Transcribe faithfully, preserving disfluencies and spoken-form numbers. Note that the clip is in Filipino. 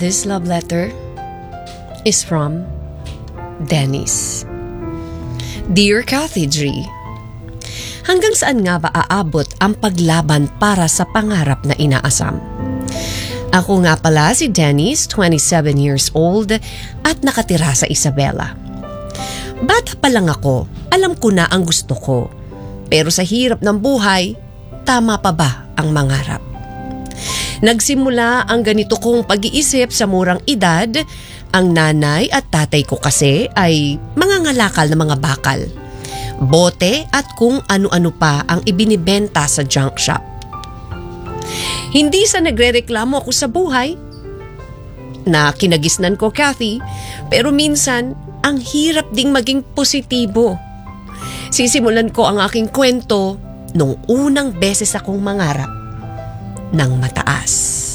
This love letter is from Dennis. Dear Kathy G, hanggang saan nga ba aabot ang paglaban para sa pangarap na inaasam? Ako nga pala si Dennis, twenty-seven years old at nakatira sa Isabela. Bata pa lang ako, alam ko na ang gusto ko. Pero sa hirap ng buhay, tama pa ba ang mangarap? Nagsimula ang ganito kong pag-iisip sa murang edad. Ang nanay at tatay ko kasi ay mga ngalakal na mga bakal, bote at kung ano-ano pa ang ibinibenta sa junk shop. Hindi sa nagrereklamo ako sa buhay na kinagisnan ko, Kathy, pero minsan ang hirap ding maging positibo. Sisimulan ko ang aking kwento nung unang beses akong mangarap ng mataas.